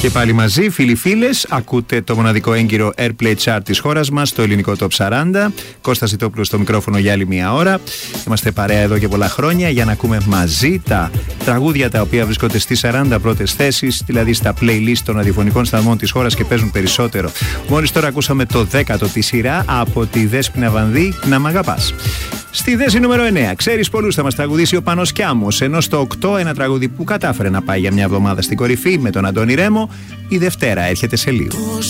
Και πάλι μαζί, φίλοι-φίλες, ακούτε το μοναδικό έγκυρο Airplay Chart της χώρας μας, το ελληνικό Top 40. Κώστας Ιτόπουλος στο μικρόφωνο για άλλη μία ώρα. Είμαστε παρέα εδώ και πολλά χρόνια για να ακούμε μαζί τα τραγούδια τα οποία βρίσκονται στις 40 πρώτες θέσεις, δηλαδή στα playlist των ραδιοφωνικών σταθμών της χώρας και παίζουν περισσότερο. Μόλις τώρα ακούσαμε το 10ο τη σειρά από τη Δέσποινα Βανδύ, «Να μ' αγαπάς». Στη θέση νούμερο 9, ξέρεις πολλούς, θα μας τραγουδήσει ο Πάνος Κιάμος. Ενώ στο 8, ένα τραγούδι που κατάφερε να πάει για μια εβδομάδα στην κορυφή με τον Αντώνη Ρέμο, η Δευτέρα έρχεται σε λίγο.